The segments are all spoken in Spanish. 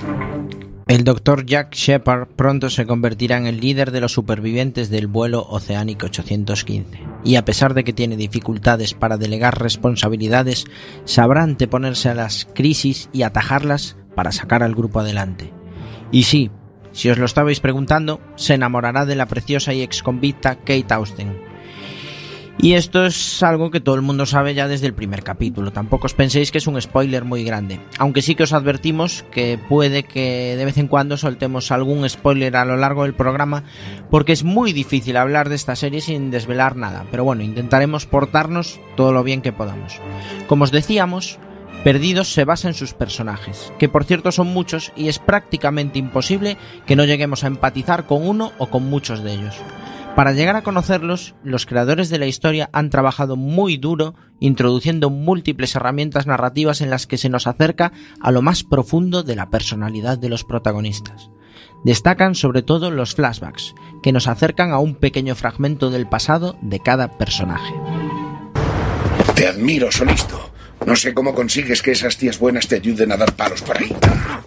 El Dr. Jack Shepard pronto se convertirá en el líder de los supervivientes del vuelo Oceanic 815, y a pesar de que tiene dificultades para delegar responsabilidades, sabrá anteponerse a las crisis y atajarlas para sacar al grupo adelante. Y sí, si os lo estabais preguntando, se enamorará de la preciosa y exconvicta Kate Austen. Y esto es algo que todo el mundo sabe ya desde el primer capítulo, tampoco os penséis que es un spoiler muy grande, aunque sí que os advertimos que puede que de vez en cuando soltemos algún spoiler a lo largo del programa, porque es muy difícil hablar de esta serie sin desvelar nada, pero bueno, intentaremos portarnos todo lo bien que podamos. Como os decíamos, Perdidos se basa en sus personajes, que por cierto son muchos y es prácticamente imposible que no lleguemos a empatizar con uno o con muchos de ellos. Para llegar a conocerlos, los creadores de la historia han trabajado muy duro, introduciendo múltiples herramientas narrativas en las que se nos acerca a lo más profundo de la personalidad de los protagonistas. Destacan sobre todo los flashbacks, que nos acercan a un pequeño fragmento del pasado de cada personaje. Te admiro, Solisto. No sé cómo consigues que esas tías buenas te ayuden a dar palos por ahí.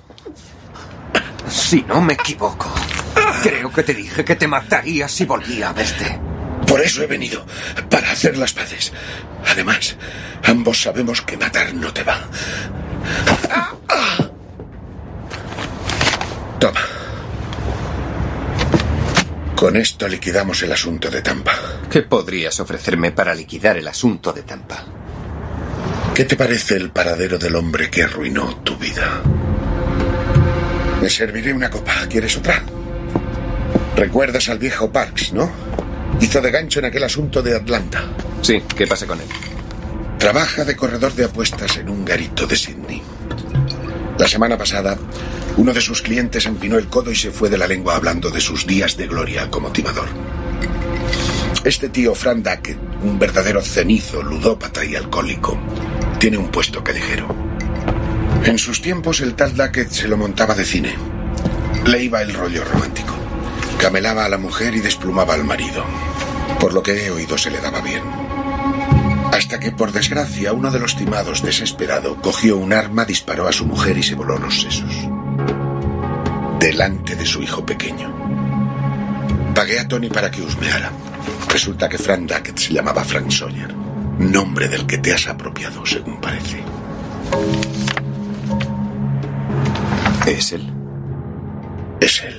Si no me equivoco, creo que te dije que te mataría si volvía a verte. Por eso he venido, para hacer las paces. Además, ambos sabemos que matar no te va. Toma. Con esto liquidamos el asunto de Tampa. ¿Qué podrías ofrecerme para liquidar el asunto de Tampa? ¿Qué te parece el paradero del hombre que arruinó tu vida? Me serviré una copa. ¿Quieres otra? Recuerdas al viejo Parks, ¿no? Hizo de gancho en aquel asunto de Atlanta. Sí, ¿qué pasa con él? Trabaja de corredor de apuestas en un garito de Sydney. La semana pasada, uno de sus clientes empinó el codo y se fue de la lengua hablando de sus días de gloria como timador. Este tío, Frank Duckett, un verdadero cenizo, ludópata y alcohólico, tiene un puesto callejero. En sus tiempos, el tal Duckett se lo montaba de cine. Le iba el rollo romántico. Camelaba a la mujer y desplumaba al marido. Por lo que he oído, se le daba bien. Hasta que, por desgracia, uno de los timados, desesperado, cogió un arma, disparó a su mujer y se voló los sesos. Delante de su hijo pequeño. Pagué a Tony para que husmeara. Resulta que Frank Duckett se llamaba Frank Sawyer. Nombre del que te has apropiado, según parece. ¿Es él? Es él.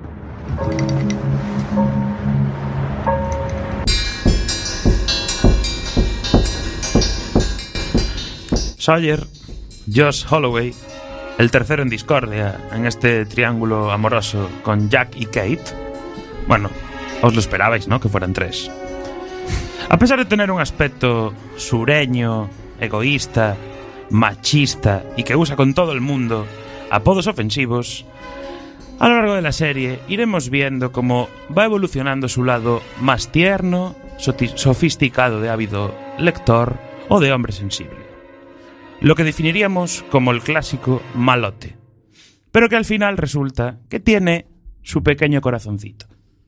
Sawyer, Josh Holloway, el tercero en discordia en este triángulo amoroso con Jack y Kate. Bueno, os lo esperabais, ¿no? Que fueran tres. A pesar de tener un aspecto sureño, egoísta, machista y que usa con todo el mundo apodos ofensivos, a lo largo de la serie iremos viendo cómo va evolucionando su lado más tierno, sofisticado de ávido lector o de hombre sensible. Lo que definiríamos como el clásico malote, pero que al final resulta que tiene su pequeño corazoncito.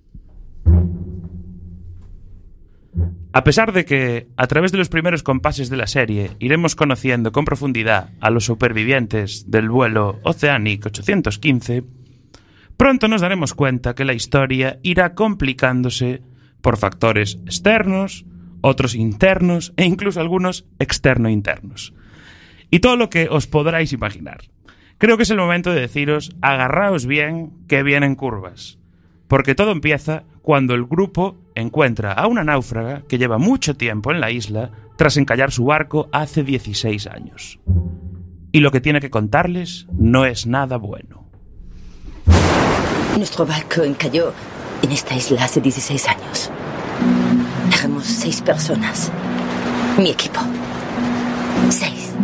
A pesar de que, a través de los primeros compases de la serie, iremos conociendo con profundidad a los supervivientes del vuelo Oceanic 815, pronto nos daremos cuenta que la historia irá complicándose por factores externos, otros internos e incluso algunos externo-internos. Y todo lo que os podráis imaginar. Creo que es el momento de deciros, agarraos bien, que vienen curvas. Porque todo empieza cuando el grupo encuentra a una náufraga que lleva mucho tiempo en la isla tras encallar su barco hace 16 años. Y lo que tiene que contarles no es nada bueno. Nuestro barco encalló en esta isla hace 16 años. Éramos 6 personas. Mi equipo. 6.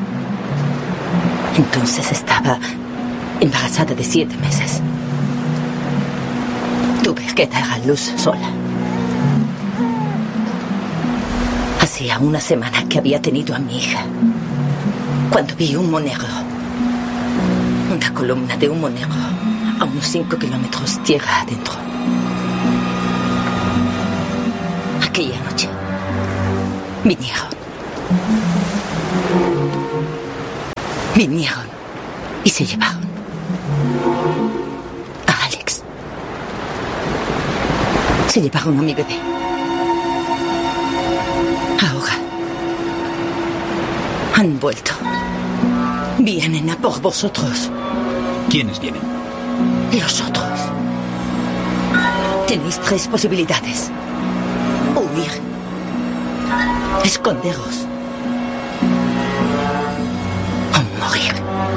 Entonces estaba embarazada de 7 meses. Tuve que dar a luz sola. Hacía una semana que había tenido a mi hija, cuando vi humo negro. Una columna de humo negro a unos 5 kilómetros tierra adentro. Aquella noche vinieron y se llevaron A Alex. Se llevaron a mi bebé. Ahora han vuelto. Vienen a por vosotros. ¿Quiénes vienen? Los otros. Tenéis 3 posibilidades. Huir. Esconderos. O morir.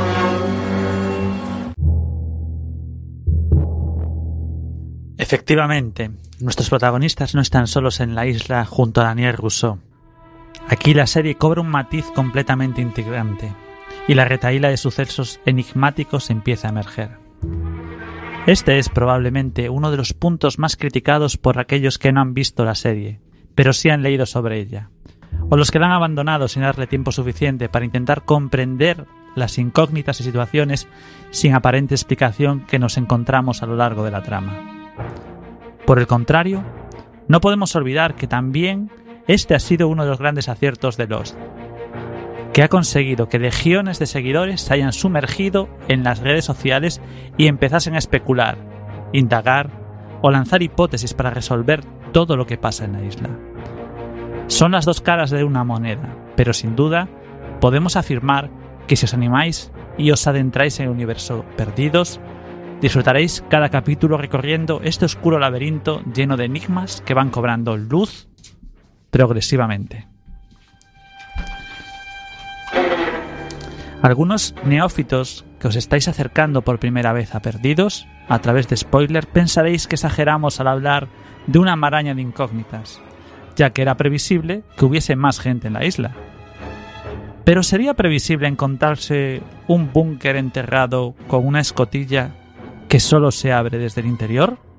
Efectivamente, nuestros protagonistas no están solos en la isla junto a Daniel Rousseau. Aquí la serie cobra un matiz completamente integrante y la retahíla de sucesos enigmáticos empieza a emerger. Este es probablemente uno de los puntos más criticados por aquellos que no han visto la serie, pero sí han leído sobre ella, o los que la han abandonado sin darle tiempo suficiente para intentar comprender las incógnitas y situaciones sin aparente explicación que nos encontramos a lo largo de la trama. Por el contrario, no podemos olvidar que también este ha sido uno de los grandes aciertos de Lost, que ha conseguido que legiones de seguidores se hayan sumergido en las redes sociales y empezasen a especular, indagar o lanzar hipótesis para resolver todo lo que pasa en la isla. Son las dos caras de una moneda, pero sin duda podemos afirmar que si os animáis y os adentráis en el universo Perdidos, disfrutaréis cada capítulo recorriendo este oscuro laberinto lleno de enigmas que van cobrando luz progresivamente. Algunos neófitos que os estáis acercando por primera vez a Perdidos, a través de spoiler, pensaréis que exageramos al hablar de una maraña de incógnitas, ya que era previsible que hubiese más gente en la isla. Pero ¿sería previsible encontrarse un búnker enterrado con una escotilla que solo se abre desde el interior?